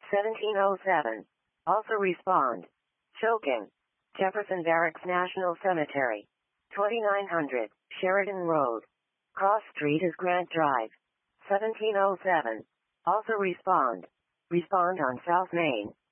1707. Also respond. Choking. Jefferson Barracks National Cemetery. 2900, Sheridan Road. Cross Street is Grant Drive. 1707. Also respond. Respond on South Main.